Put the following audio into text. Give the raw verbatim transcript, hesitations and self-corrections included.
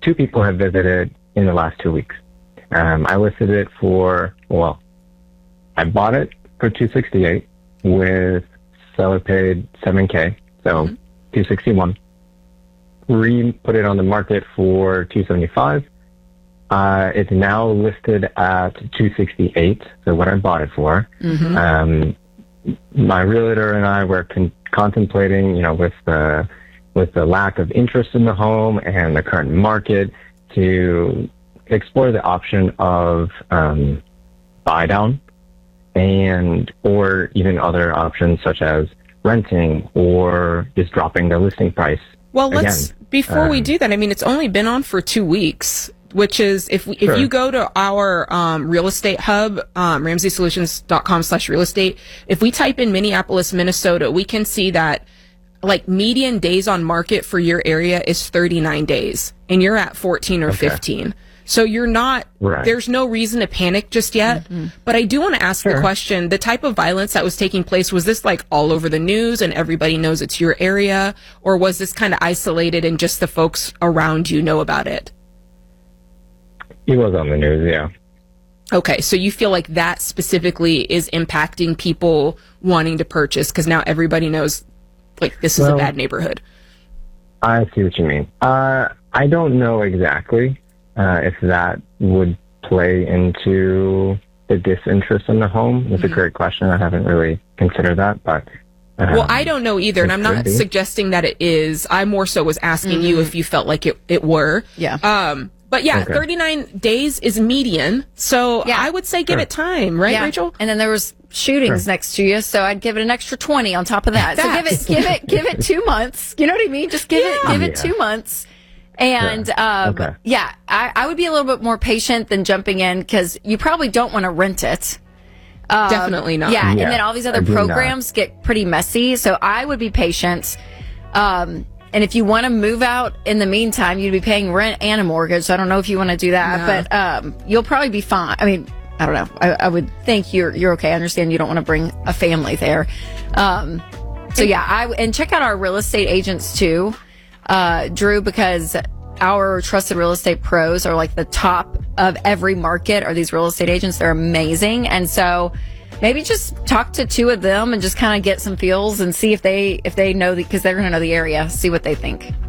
two people have visited in the last two weeks. Um, I listed it for, well, I bought it for two sixty-eight with seller paid seven K, so mm-hmm. two sixty-one. Re put it on the market for two seventy-five. Uh, it's now listed at two sixty-eight, so what I bought it for. Mm-hmm. Um, my realtor and I were con- contemplating, you know, with the with the lack of interest in the home and the current market, to explore the option of um, buy down, and or even other options such as renting or just dropping the listing price. Well, let's again. before um, we do that. I mean, it's only been on for two weeks. Which is, if we, sure. if you go to our um, real estate hub, um, ramsey solutions dot com slash real estate, if we type in Minneapolis, Minnesota, we can see that like median days on market for your area is thirty-nine days, and you're at fourteen or okay. fifteen. So you're not, right. there's no reason to panic just yet. Mm-hmm. But I do want to ask sure. the question, the type of violence that was taking place, was this like all over the news and everybody knows it's your area? Or was this kind of isolated and just the folks around you know about it? He was on the news, yeah. Okay, so you feel like that specifically is impacting people wanting to purchase because now everybody knows, like, this is well, a bad neighborhood. I see what you mean. Uh, I don't know exactly uh, if that would play into the disinterest in the home. That's mm-hmm. a great question. I haven't really considered that, but... Um, well, I don't know either, and I'm not be. suggesting that it is. I more so was asking mm-hmm. you if you felt like it, it were. Yeah. Um, But yeah, okay. thirty-nine days is median. So yeah. I would say give sure. it time, right, yeah. Rachel? And then there was shootings sure. next to you, so I'd give it an extra twenty on top of that. So give it, give it, give it two months. You know what I mean? Just give yeah. it, give it yeah. two months. And yeah. um, okay. yeah, I, I would be a little bit more patient than jumping in because you probably don't want to rent it. Um, Definitely not. Yeah, yeah, and then all these other programs not. get pretty messy. So I would be patient. Um, And if you want to move out in the meantime, you'd be paying rent and a mortgage. So I don't know if you want to do that, no. but um, you'll probably be fine. I mean, I don't know. I, I would think you're you're okay. I understand you don't want to bring a family there. Um, so yeah, I and check out our real estate agents too, uh, Drew, because our trusted real estate pros are like the top of every market. Are these real estate agents? They're amazing, and so. Maybe just talk to two of them and just kind of get some feels and see if they if they know because they're going to know the area. See what they think.